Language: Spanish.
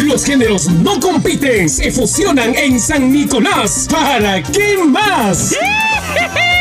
Los géneros no compiten, se fusionan en San Nicolás. ¿Para qué más?